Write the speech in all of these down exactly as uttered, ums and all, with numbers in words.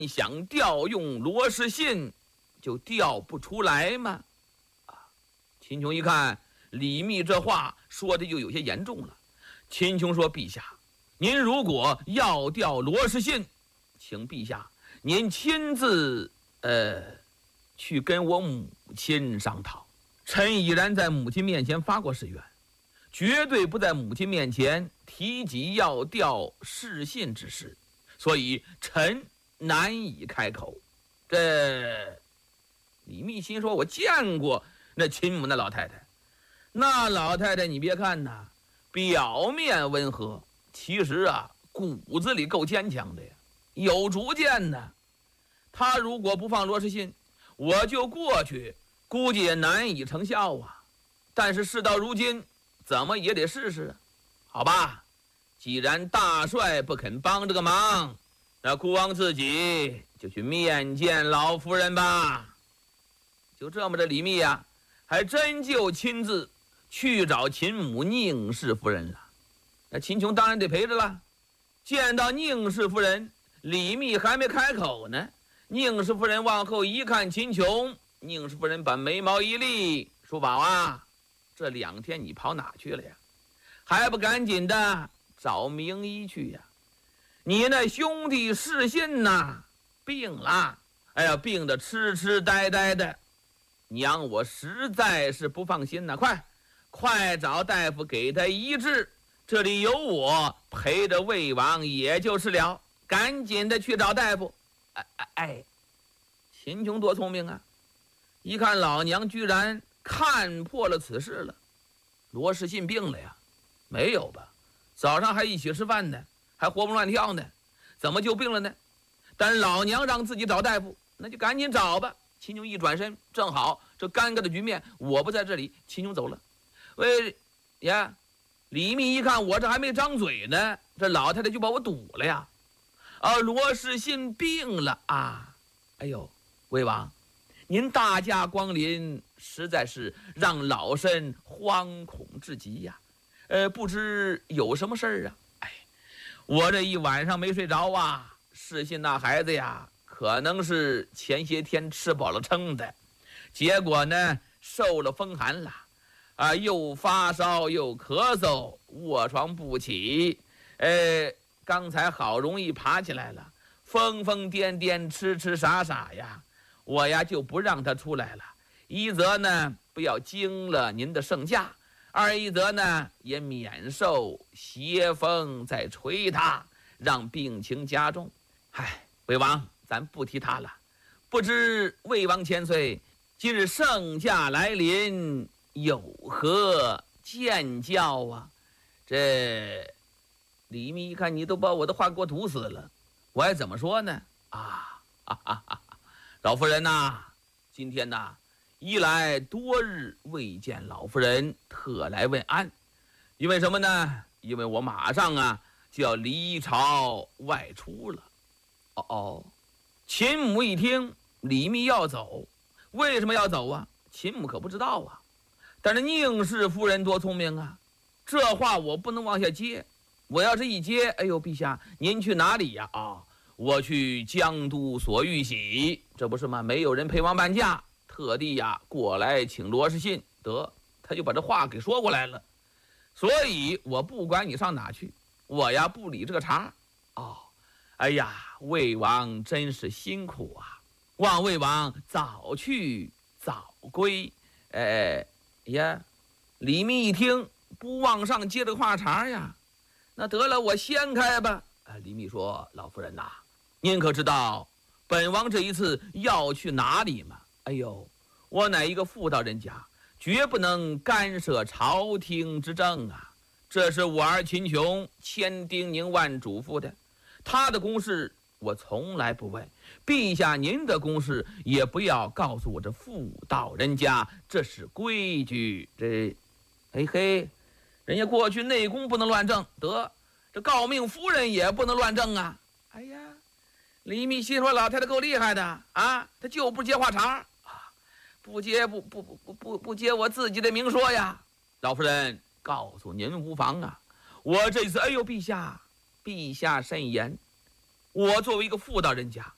你想调用罗士信，就调不出来吗？啊！秦琼一看李密这话说的就有些严重了。秦琼说：“陛下，您如果要调罗士信，请陛下您亲自呃去跟我母亲商讨。臣已然在母亲面前发过誓愿，绝对不在母亲面前提及要调士信之事，所以臣难以开口。”这李密心说：“我见过那秦母那老太太，那老太太你别看呐，表面温和，其实啊骨子里够坚强的呀，有主见呢。她如果不放罗士信，我就过去，估计也难以成效啊。但是事到如今，怎么也得试试啊。好吧，既然大帅不肯帮这个忙，那孤王自己就去面见老夫人吧。”就这么着，李密呀、啊，还真就亲自去找秦母宁氏夫人了。那秦琼当然得陪着了。见到宁氏夫人，李密还没开口呢，宁氏夫人往后一看秦琼，宁氏夫人把眉毛一立，说：“宝啊，这两天你跑哪去了呀？还不赶紧的找名医去呀？你那兄弟士信呐，病了，哎呀，病得痴痴呆呆的，娘我实在是不放心呐！快快找大夫给他医治，这里有我陪着魏王也就是了，赶紧的去找大夫。”哎哎哎，秦琼多聪明啊，一看老娘居然看破了此事了。罗士信病了呀？没有吧，早上还一起吃饭呢，还活蹦乱跳呢，怎么就病了呢？但老娘让自己找大夫，那就赶紧找吧。秦琼一转身，正好这尴尬的局面，我不在这里，秦琼走了。喂呀，李密一看我这还没张嘴呢，这老太太就把我堵了呀。啊，罗士信病了啊！哎呦，魏王，您大驾光临，实在是让老身惶恐至极呀。呃，不知有什么事儿啊？哎，我这一晚上没睡着啊。士信那孩子呀，可能是前些天吃饱了撑的，结果呢受了风寒了，啊，又发烧又咳嗽，卧床不起。呃，刚才好容易爬起来了，疯疯癫癫，痴痴傻傻呀。我呀就不让他出来了。一则呢，不要惊了您的圣驾；二一则呢，也免受邪风再吹他，让病情加重。唉，魏王，咱不提他了。不知魏王千岁，今日圣驾来临，有何见教啊？这李密一看，你都把我的话给我堵死了，我还怎么说呢？啊，哈哈哈！老夫人呐、啊，今天呐，一来多日未见老夫人，特来问安。因为什么呢？因为我马上啊就要离朝外出了。哦哦，秦母一听李密要走，为什么要走啊？秦母可不知道啊。但是宁氏夫人多聪明啊，这话我不能往下接。我要是一接，哎呦，陛下，您去哪里呀？啊、哦，我去江都所玉玺，这不是吗？没有人陪王伴驾，特地呀过来请罗士信，得，他就把这话给说过来了。所以我不管你上哪去，我呀不理这个茬。哦，哎呀，魏王真是辛苦啊！望魏王早去早归。哎呀，李密一听，不往上接这个话茬呀。那得了，我先开吧。啊，李密说：“老夫人呐、啊，您可知道本王这一次要去哪里吗？”哎呦，我乃一个妇道人家，绝不能干涉朝廷之政啊！这是我儿秦琼千叮咛万嘱咐的，他的公事我从来不问，陛下您的公事也不要告诉我这妇道人家，这是规矩。这，嘿嘿，人家过去内宫不能乱政，得这诰命夫人也不能乱政啊！哎呀，李密心说老太太够厉害的啊，她就不接话茬啊，不接不不不不不不接我自己的明说呀！老夫人告诉您无妨啊，我这次哎呦，陛下，陛下慎言。我作为一个妇道人家，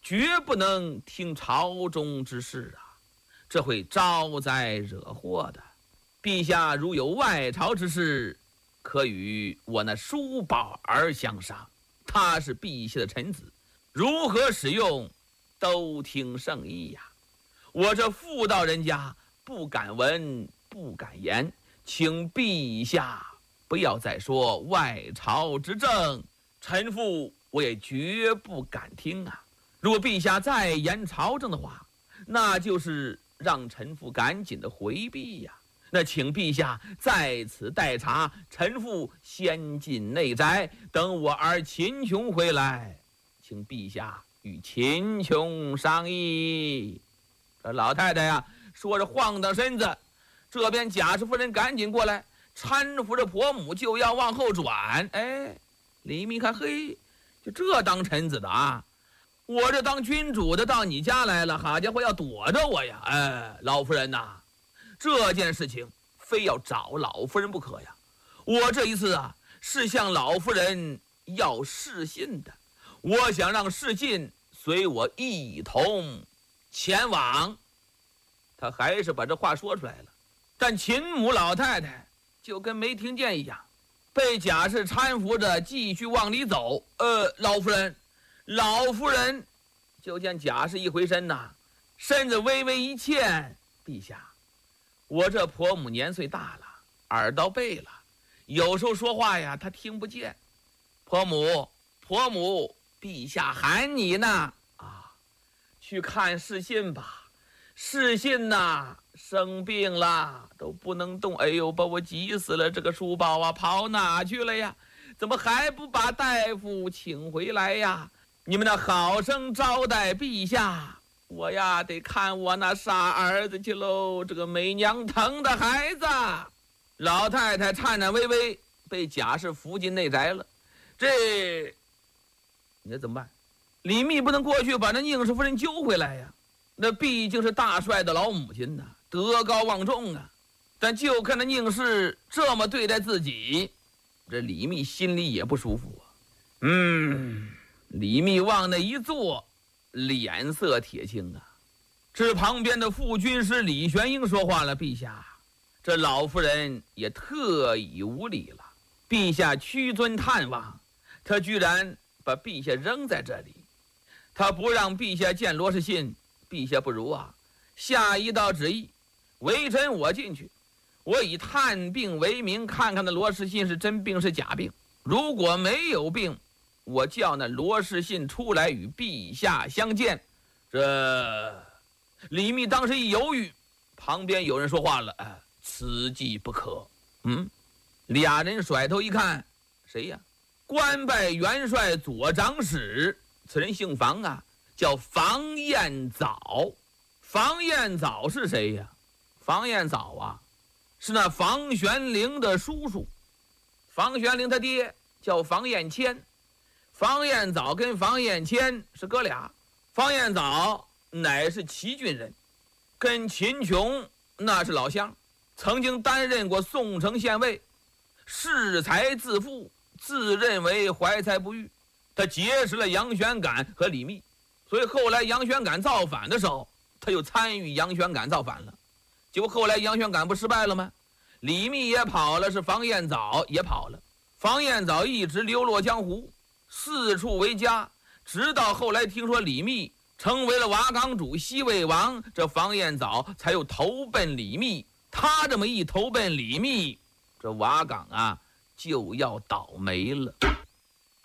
绝不能听朝中之事啊，这会招灾惹祸的。陛下如有外朝之事，可与我那叔宝儿相商，他是陛下的臣子，如何使用，都听圣意呀。我这妇道人家不敢闻，不敢言，请陛下不要再说外朝之政，臣妇我也绝不敢听啊。若陛下再言朝政的话，那就是让臣妇赶紧的回避呀。那请陛下在此待查，臣妇先进内宅，等我儿秦琼回来，请陛下与秦琼商议。这老太太呀，说着晃荡身子，这边贾氏夫人赶紧过来搀扶着婆母就要往后转。哎，李密看，嘿，就这当臣子的啊，我这当君主的到你家来了，好家伙要躲着我呀。哎，老夫人呐，这件事情非要找老夫人不可呀。我这一次啊，是向老夫人要示信的，我想让示信随我一同前往。他还是把这话说出来了，但秦母老太太就跟没听见一样，被贾氏搀扶着继续往里走。呃，老夫人，老夫人。就见贾氏一回身呐、啊，身子微微一欠，陛下，我这婆母年岁大了，耳到背了，有时候说话呀，她听不见。婆母，婆母，陛下喊你呢啊，去看视信吧。视信呐，生病了，都不能动。哎呦，把我急死了！这个书包啊，跑哪去了呀？怎么还不把大夫请回来呀？你们那好生招待陛下，我呀得看我那傻儿子去喽，这个没娘疼的孩子。老太太颤颤巍巍被贾氏扶进内宅了。这你说怎么办？李密不能过去把那宁氏夫人揪回来呀，那毕竟是大帅的老母亲呐，德高望重啊。但就看那宁氏这么对待自己，这李密心里也不舒服啊。嗯。李密往那一坐，脸色铁青啊。这旁边的副军师李玄英说话了：“陛下，这老夫人也特已无礼了。陛下屈尊探望，他居然把陛下扔在这里，他不让陛下见罗士信，陛下不如啊，下一道旨意，微臣我进去，我以探病为名，看看那罗士信是真病是假病。如果没有病，我叫那罗士信出来与陛下相见。”这李密当时一犹豫，旁边有人说话了：“哎，此计不可。”嗯，俩人甩头一看，谁呀？官拜元帅左长史，此人姓房啊，叫房彦藻。房彦藻是谁呀？房彦藻啊，是那房玄龄的叔叔。房玄龄他爹叫房彦谦。房彦藻跟房彦谦是哥俩，房彦藻乃是齐郡人，跟秦琼那是老乡，曾经担任过宋城县尉，恃才自负，自认为怀才不遇。他结识了杨玄感和李密，所以后来杨玄感造反的时候，他又参与杨玄感造反了。结果后来杨玄感不失败了吗？李密也跑了，是房彦藻也跑了。房彦藻一直流落江湖，四处为家，直到后来听说李密成为了瓦岗主西魏王，这房彦藻才又投奔李密。他这么一投奔李密，这瓦岗啊就要倒霉了。